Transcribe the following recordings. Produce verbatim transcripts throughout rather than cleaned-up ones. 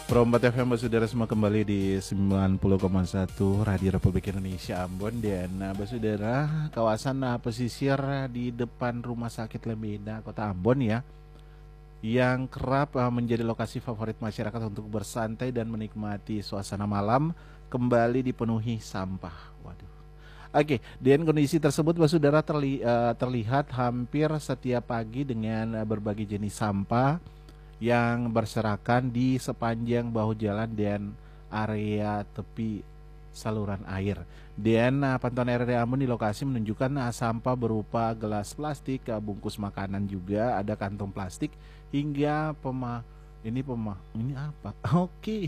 Perombat F M Basudara semua kembali di sembilan puluh koma satu Radio Republik Indonesia Ambon. Dan uh, Basudara, kawasan uh, pesisir di depan Rumah Sakit Lembena Kota Ambon ya, yang kerap uh, menjadi lokasi favorit masyarakat untuk bersantai dan menikmati suasana malam kembali dipenuhi sampah. Waduh. Oke, dan kondisi tersebut Basudara terli, uh, terlihat hampir setiap pagi dengan uh, berbagai jenis sampah yang berserakan di sepanjang bahu jalan dan area tepi saluran air. Dan uh, pantauan R R D Ambon di lokasi menunjukkan uh, sampah berupa gelas plastik, uh, bungkus makanan juga, ada kantong plastik hingga pema ini pema ini apa? Oke.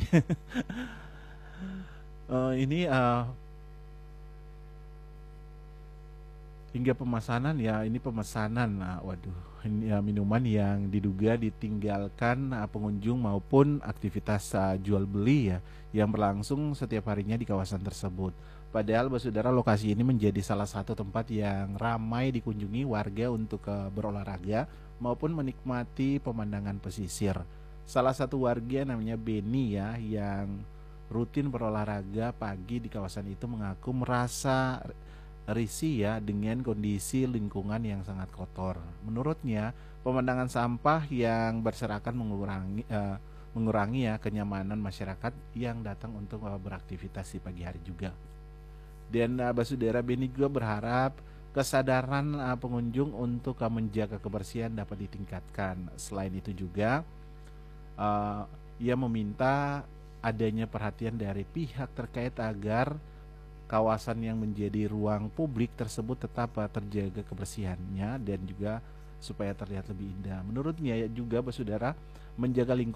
uh, ini uh, hingga pemesanan ya, ini pemesanan. Nah, waduh, ini ya, minuman yang diduga ditinggalkan uh, pengunjung maupun aktivitas uh, jual beli ya yang berlangsung setiap harinya di kawasan tersebut. Padahal Basudara, lokasi ini menjadi salah satu tempat yang ramai dikunjungi warga untuk uh, berolahraga maupun menikmati pemandangan pesisir. Salah satu warga namanya Beni ya, yang rutin berolahraga pagi di kawasan itu, mengaku merasa risih ya dengan kondisi lingkungan yang sangat kotor. Menurutnya, pemandangan sampah yang berserakan mengurangi uh, mengurangi ya kenyamanan masyarakat yang datang untuk uh, beraktivitas di pagi hari juga. Dan uh, Basudara, Beni juga berharap kesadaran uh, pengunjung untuk uh, menjaga kebersihan dapat ditingkatkan. Selain itu juga uh, ia meminta adanya perhatian dari pihak terkait agar kawasan yang menjadi ruang publik tersebut tetap uh, terjaga kebersihannya dan juga supaya terlihat lebih indah. Menurutnya ya juga Basudara, menjaga lingkungan